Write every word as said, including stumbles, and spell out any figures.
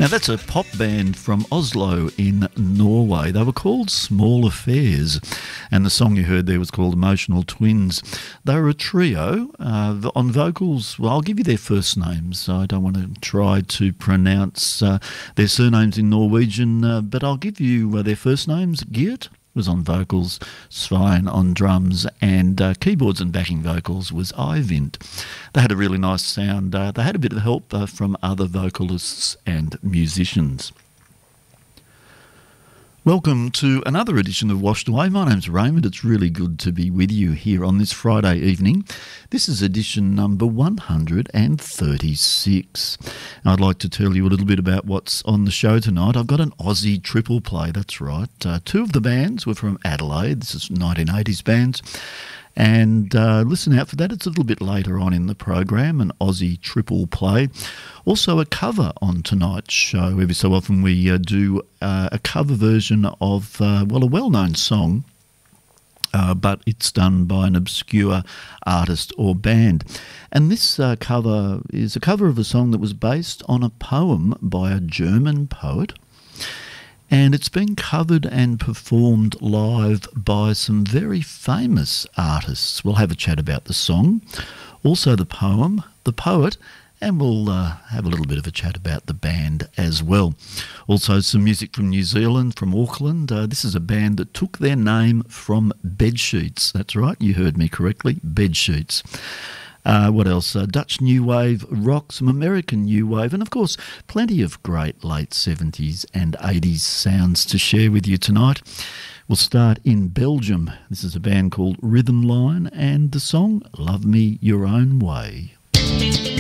Now that's a pop band from Oslo in Norway. They were called Small Affairs, and the song you heard there was called Emotional Twins. They were a trio. Uh, on vocals, well, I'll give you their first names. I don't want to try to pronounce uh, their surnames in Norwegian, uh, but I'll give you uh, their first names. Geert was on vocals, Svein on drums, and uh, keyboards and backing vocals was Eivind. They had a really nice sound. Uh, they had a bit of help uh, from other vocalists and musicians. Welcome to another edition of Washed Away. My name's Raymond. It's really good to be with you here on this Friday evening. This is edition number one hundred thirty-six. I'd like to tell you a little bit about what's on the show tonight. I've got an Aussie triple play, that's right. Uh, two of the bands were from Adelaide. This is nineteen eighties bands. And uh, listen out for that. It's a little bit later on in the program, an Aussie triple play. Also a cover on tonight's show. Every so often we uh, do uh, a cover version of, uh, well, a well-known song, uh, but it's done by an obscure artist or band. And this uh, cover is a cover of a song that was based on a poem by a German poet. And it's been covered and performed live by some very famous artists. We'll have a chat about the song, also the poem, the poet, and we'll uh, have a little bit of a chat about the band as well. Also some music from New Zealand, from Auckland. Uh, this is a band that took their name from bedsheets. That's right, you heard me correctly, bedsheets. Uh, what else? Uh, Dutch New Wave rock, some American New Wave, and of course plenty of great late seventies and eighties sounds to share with you tonight. We'll start in Belgium. This is a band called Rhythm Line and the song Love Me Your Own Way.